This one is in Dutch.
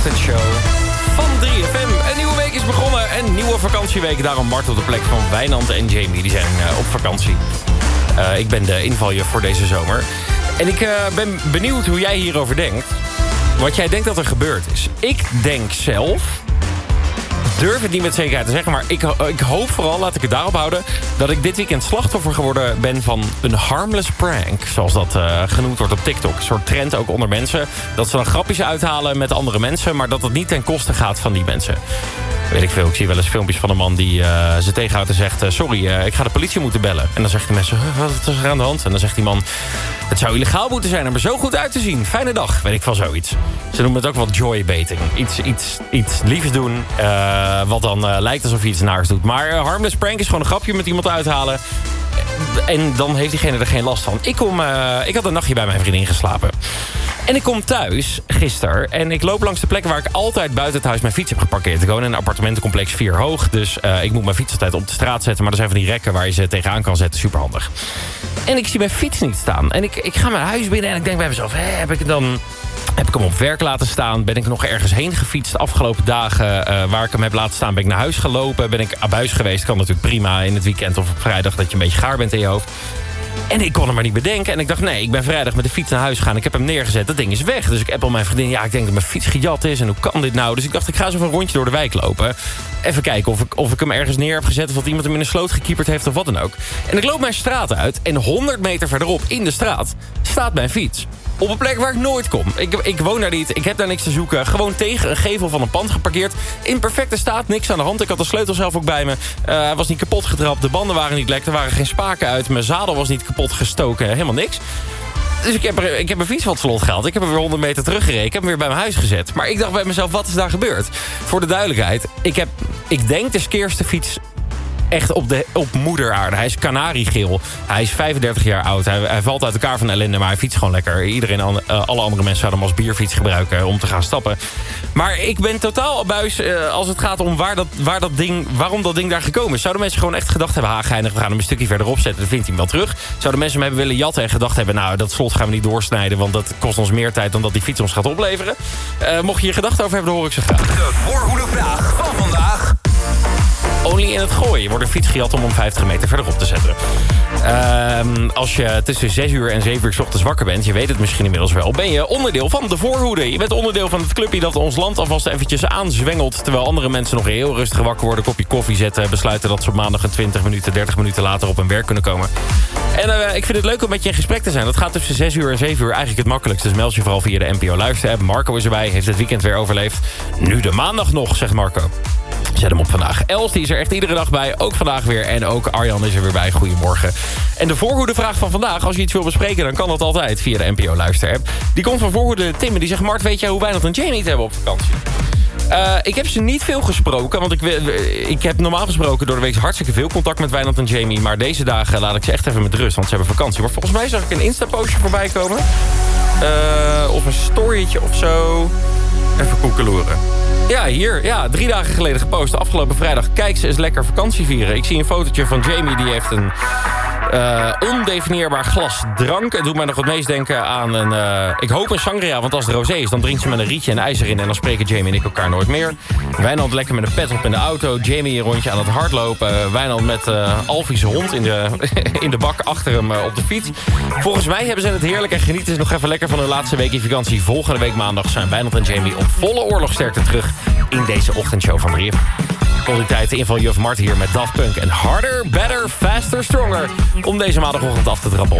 ochtendshow van 3FM. Een nieuwe week is begonnen, een nieuwe vakantieweek. Daarom Mart op de plek van Wijnand en Jamie. Die zijn op vakantie. Ik ben de invaljuf voor deze zomer. En ik ben benieuwd hoe jij hierover denkt. Wat jij denkt dat er gebeurd is. Ik denk zelf, durf het niet met zekerheid te zeggen, maar ik hoop vooral, laat ik het daarop houden, dat ik dit weekend slachtoffer geworden ben van een harmless prank, zoals dat genoemd wordt op TikTok. Een soort trend ook onder mensen, dat ze dan grapjes uithalen met andere mensen, maar dat het niet ten koste gaat van die mensen. Weet ik veel, ik zie wel eens filmpjes van een man die ze tegenhoudt en zegt, sorry, ik ga de politie moeten bellen. En dan zeggen die mensen, wat is er aan de hand? En dan zegt die man, het zou illegaal moeten zijn om er zo goed uit te zien. Fijne dag, weet ik van zoiets. Ze noemen het ook wel joybaiting. Iets liefs doen, wat dan lijkt alsof je iets naars doet. Maar harmless prank is gewoon een grapje met iemand uithalen. En dan heeft diegene er geen last van. Ik had een nachtje bij mijn vriendin geslapen. En ik kom thuis, gisteren, en ik loop langs de plek waar ik altijd buiten het huis mijn fiets heb geparkeerd. Ik woon in een appartementencomplex 4 hoog, dus ik moet mijn fiets altijd op de straat zetten. Maar er zijn van die rekken waar je ze tegenaan kan zetten, superhandig. En ik zie mijn fiets niet staan. En ik ga mijn huis binnen en ik denk bij mezelf, heb ik hem op werk laten staan? Ben ik nog ergens heen gefietst de afgelopen dagen? Waar ik hem heb laten staan, ben ik naar huis gelopen? Ben ik abuis geweest? Kan natuurlijk prima in het weekend of op vrijdag dat je een beetje gaar bent in je hoofd. En ik kon hem maar niet bedenken. En ik dacht, nee, ik ben vrijdag met de fiets naar huis gegaan. Ik heb hem neergezet, dat ding is weg. Dus ik app al mijn vriendin, ja, ik denk dat mijn fiets gejat is. En hoe kan dit nou? Dus ik dacht, ik ga eens even een rondje door de wijk lopen. Even kijken of ik hem ergens neer heb gezet, of dat iemand hem in een sloot gekieperd heeft of wat dan ook. En ik loop mijn straat uit en 100 meter verderop in de straat staat mijn fiets. Op een plek waar ik nooit kom. Ik woon daar niet, ik heb daar niks te zoeken. Gewoon tegen een gevel van een pand geparkeerd. In perfecte staat, niks aan de hand. Ik had de sleutel zelf ook bij me. Hij was niet kapot getrapt, de banden waren niet lek. Er waren geen spaken uit, mijn zadel was niet kapot gestoken. Helemaal niks. Dus ik heb mijn fiets wat vlot gehaald. Ik heb hem weer 100 meter teruggereden. Ik heb hem weer bij mijn huis gezet. Maar ik dacht bij mezelf, wat is daar gebeurd? Voor de duidelijkheid, ik denk de skeerste fiets echt op moederaarde. Hij is kanariegeel. Hij is 35 jaar oud. Hij valt uit elkaar van ellende, maar hij fietst gewoon lekker. Alle andere mensen zouden hem als bierfiets gebruiken om te gaan stappen. Maar ik ben totaal abuis als het gaat om waarom dat ding daar gekomen is. Zouden mensen gewoon echt gedacht hebben, geinig, we gaan hem een stukje verderop zetten, dan vindt hij hem wel terug. Zouden mensen hem hebben willen jatten en gedacht hebben, nou, dat slot gaan we niet doorsnijden, want dat kost ons meer tijd dan dat die fiets ons gaat opleveren. Mocht je je gedachten over hebben, dan hoor ik ze graag. De voorhoedevraag van vandaag. Only in het Gooi wordt een fiets gejat om 50 meter verderop te zetten. Als je tussen 6 uur en 7 uur 's ochtends wakker bent, je weet het misschien inmiddels wel, ben je onderdeel van de voorhoede. Je bent onderdeel van het clubje dat ons land alvast eventjes aanzwengelt, terwijl andere mensen nog heel rustig wakker worden, kopje koffie zetten, besluiten dat ze op maandag een 20 minuten, 30 minuten later op hun werk kunnen komen. En ik vind het leuk om met je in gesprek te zijn. Dat gaat tussen 6 uur en 7 uur eigenlijk het makkelijkst. Dus meld je vooral via de NPO Luister-app. Marco is erbij, heeft het weekend weer overleefd. Nu de maandag nog, zegt Marco. Zet hem op vandaag. Els die is er echt iedere dag bij. Ook vandaag weer. En ook Arjan is er weer bij. Goedemorgen. En de voorhoedevraag van vandaag. Als je iets wil bespreken, dan kan dat altijd via de NPO Luister-app. Die komt van voorhoede Tim. En die zegt, Mart, weet jij hoe Wijnand en Jamie het hebben op vakantie? Ik heb ze niet veel gesproken. Want ik heb normaal gesproken door de week hartstikke veel contact met Wijnand en Jamie. Maar deze dagen laat ik ze echt even met rust. Want ze hebben vakantie. Maar volgens mij zag ik een Insta-postje voorbij komen. Of een storytje of zo. Even koekeloeren. Ja, hier. Ja, 3 dagen geleden gepost. Afgelopen vrijdag. Kijk, ze is lekker vakantie vieren. Ik zie een fotootje van Jamie. Die heeft een ondefinieerbaar glas drank. Het doet mij nog het meest denken aan ik hoop een sangria, want als het rosé is, dan drinkt ze met een rietje en ijzer in. En dan spreken Jamie en ik elkaar nooit meer. Wijnand lekker met een pet op in de auto. Jamie een rondje aan het hardlopen. Wijnand met Alfie's hond in de bak achter hem op de fiets. Volgens mij hebben ze het heerlijk en genieten ze nog even lekker van hun laatste week in vakantie. Volgende week maandag zijn Wijnand en Jamie op volle oorlogsterkte terug in deze ochtendshow van 3FM. Tot die tijd de invaljuf Mart hier met Daft Punk en Harder, Better, Faster, Stronger. Om deze maandagochtend af te trappen.